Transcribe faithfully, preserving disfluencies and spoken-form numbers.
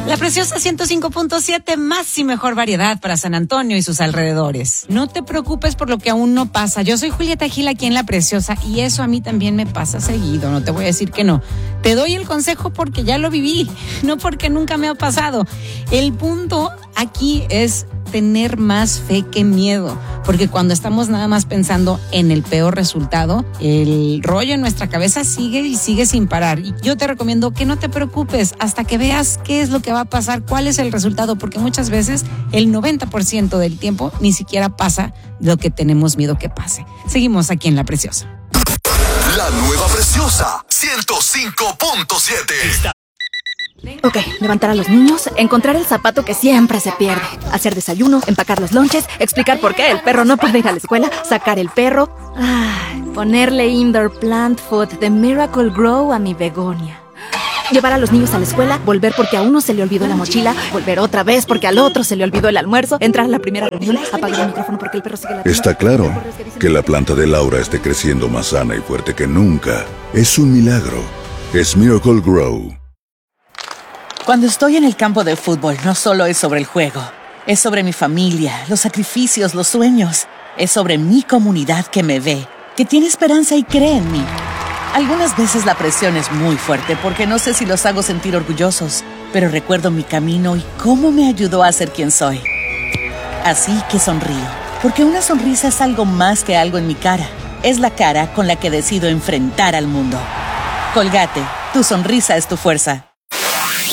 La Preciosa ciento cinco punto siete, más y mejor variedad para San Antonio y sus alrededores. No te preocupes por lo que aún no pasa. Yo soy Julieta Gil aquí en La Preciosa y eso a mí también me pasa seguido, no te voy a decir que no. Te doy el consejo porque ya lo viví, no porque nunca me ha pasado. El punto aquí es tener más fe que miedo, porque cuando estamos nada más pensando en el peor resultado, el rollo en nuestra cabeza sigue y sigue sin parar. Y yo te recomiendo que no te preocupes hasta que veas qué es lo que va a pasar, cuál es el resultado, porque muchas veces el noventa por ciento del tiempo ni siquiera pasa lo que tenemos miedo que pase. Seguimos aquí en La Preciosa. La nueva Preciosa ciento cinco punto siete. Ok, levantar a los niños, encontrar el zapato que siempre se pierde, hacer desayuno, empacar los lonches, explicar por qué el perro no puede ir a la escuela, sacar el perro, ah, ponerle indoor plant food de Miracle Grow a mi begonia. Llevar a los niños a la escuela, volver porque a uno se le olvidó la mochila, volver otra vez porque al otro se le olvidó el almuerzo, entrar a la primera reunión, apagar el micrófono porque el perro sigue latiendo. Está claro que la planta de Laura esté creciendo más sana y fuerte que nunca. Es un milagro. Es Miracle Grow. Cuando estoy en el campo de fútbol, no solo es sobre el juego. Es sobre mi familia, los sacrificios, los sueños. Es sobre mi comunidad que me ve, que tiene esperanza y cree en mí. Algunas veces la presión es muy fuerte porque no sé si los hago sentir orgullosos, pero recuerdo mi camino y cómo me ayudó a ser quien soy. Así que sonrío, porque una sonrisa es algo más que algo en mi cara. Es la cara con la que decido enfrentar al mundo. Colgate, tu sonrisa es tu fuerza.